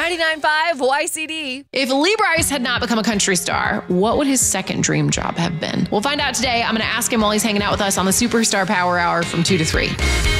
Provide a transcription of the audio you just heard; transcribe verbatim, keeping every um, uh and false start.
ninety-nine point five Y C D. If Lee Brice had not become a country star, what would his second dream job have been? We'll find out today. I'm going to ask him while he's hanging out with us on the Superstar Power Hour from two to three.